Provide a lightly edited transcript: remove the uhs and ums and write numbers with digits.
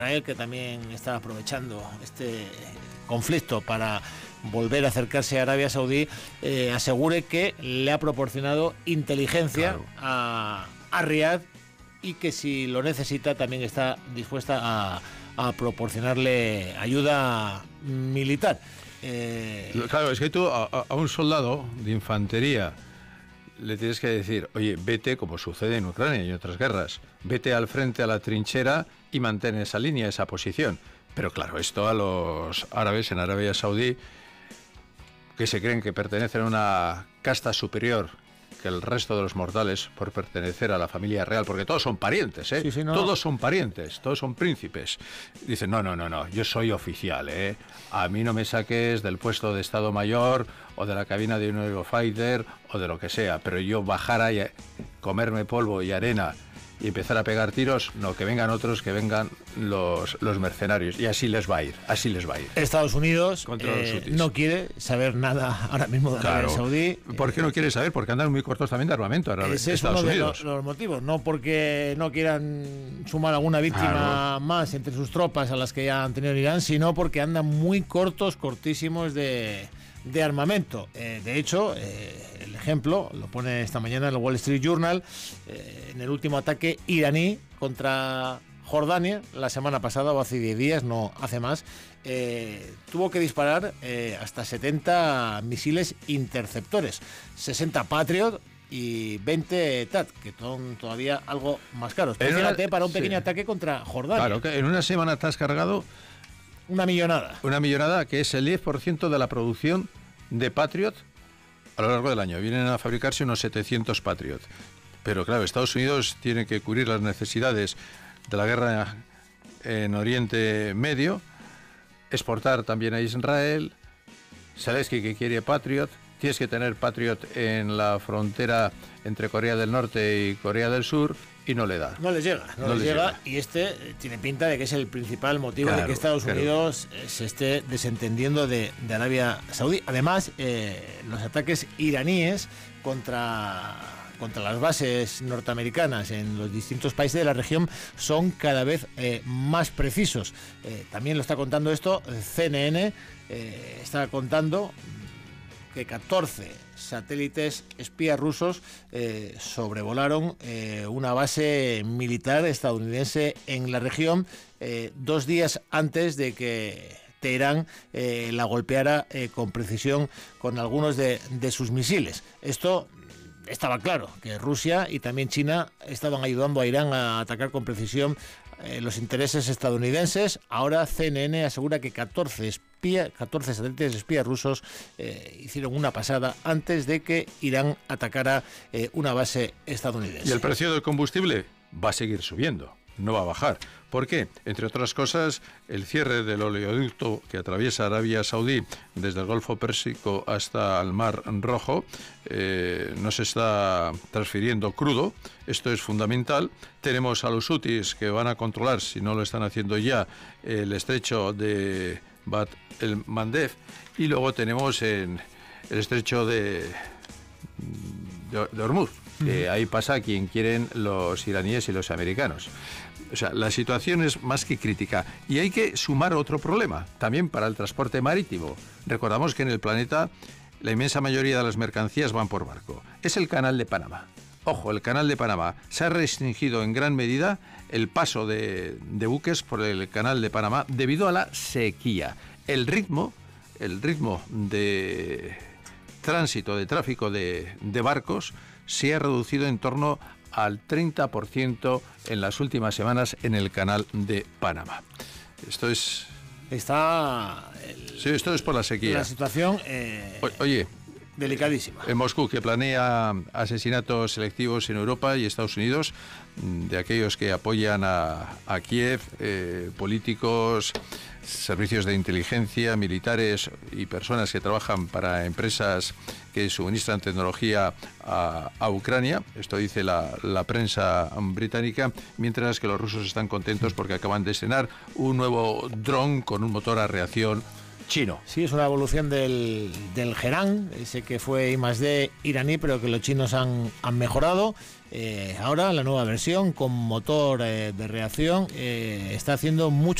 Israel, que también está aprovechando este conflicto para volver a acercarse a Arabia Saudí, asegure que le ha proporcionado inteligencia a Riad y que si lo necesita también está dispuesta a proporcionarle ayuda militar. Claro, es que tú a un soldado de infantería le tienes que decir, oye, vete, como sucede en Ucrania y en otras guerras, vete al frente, a la trinchera y mantén esa línea, esa posición. Pero claro, esto a los árabes en Arabia Saudí, que se creen que pertenecen a una casta superior que el resto de los mortales por pertenecer a la familia real, porque todos son parientes, ¿eh? Sí, no. Todos son parientes, todos son príncipes. Dicen, no, yo soy oficial, ¿eh? A mí no me saques del puesto de Estado Mayor o de la cabina de un Eurofighter o de lo que sea, pero yo bajar a comerme polvo y arena y empezar a pegar tiros, no, que vengan otros, que vengan los mercenarios, y así les va a ir. Estados Unidos los no quiere saber nada ahora mismo de Arabia Saudí. ¿Por qué no quiere saber? Porque andan muy cortos también de armamento ahora Ese es uno de los motivos, no porque no quieran sumar alguna víctima más entre sus tropas a las que ya han tenido en Irán, sino porque andan muy cortísimos de armamento. De hecho, el ejemplo lo pone esta mañana el Wall Street Journal, en el último ataque iraní contra Jordania la semana pasada, o hace 10 días, no hace más, tuvo que disparar hasta 70 misiles interceptores, 60 Patriot y 20 TAT, que son todavía algo más caros. Pero fíjate, para un pequeño ataque contra Jordania. Claro, que en una semana te has cargado una millonada. Una millonada, que es el 10% de la producción de Patriot a lo largo del año. Vienen a fabricarse unos 700 Patriot. Pero claro, Estados Unidos tiene que cubrir las necesidades de la guerra en Oriente Medio, exportar también a Israel. Zelensky que quiere Patriot. Tienes que tener Patriot en la frontera entre Corea del Norte y Corea del Sur, y no le da. No les llega. Y este tiene pinta de que es el principal motivo de que Estados Unidos se esté desentendiendo de Arabia Saudí. Además, los ataques iraníes contra las bases norteamericanas en los distintos países de la región son cada vez más precisos. También lo está contando esto CNN, está contando que 14 satélites espías rusos sobrevolaron una base militar estadounidense en la región 2 días antes de que Teherán la golpeara con precisión con algunos de sus misiles. Esto estaba claro, que Rusia y también China estaban ayudando a Irán a atacar con precisión los intereses estadounidenses. Ahora CNN asegura que 14 satélites espías rusos hicieron una pasada antes de que Irán atacara una base estadounidense. ¿Y el precio del combustible? Va a seguir subiendo, no va a bajar. ¿Por qué? Entre otras cosas, el cierre del oleoducto que atraviesa Arabia Saudí desde el Golfo Pérsico hasta el Mar Rojo, no se está transfiriendo crudo. Esto es fundamental. Tenemos a los hutis que van a controlar, si no lo están haciendo ya, el estrecho de Bab el-Mandeb, y luego tenemos en el estrecho de Hormuz. Ahí pasa quien quieren los iraníes y los americanos. O sea, la situación es más que crítica. Y hay que sumar otro problema, también para el transporte marítimo. Recordamos que en el planeta la inmensa mayoría de las mercancías van por barco. Es el Canal de Panamá. Ojo, el Canal de Panamá. Se ha restringido en gran medida el paso de buques por el Canal de Panamá debido a la sequía. El ritmo de tránsito, de tráfico de barcos se ha reducido en torno al 30% en las últimas semanas en el Canal de Panamá. Esto es... Sí, esto es por la sequía. La situación... Oye, delicadísima. En Moscú, que planea asesinatos selectivos en Europa y Estados Unidos de aquellos que apoyan a Kiev, políticos, servicios de inteligencia, militares y personas que trabajan para empresas que suministran tecnología a Ucrania. Esto dice la prensa británica, mientras que los rusos están contentos porque acaban de estrenar un nuevo dron con un motor a reacción chino. Sí, es una evolución del Gerán, ese que fue I+D iraní, pero que los chinos han mejorado. Ahora la nueva versión con motor de reacción está haciendo mucho